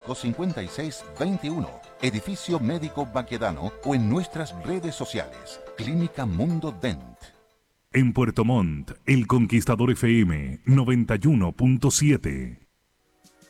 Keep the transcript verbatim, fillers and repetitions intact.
cinco seis dos uno, Edificio Médico Baquedano o en nuestras redes sociales. Clínica Mundo Dent. En Puerto Montt, El Conquistador F M noventa y uno punto siete.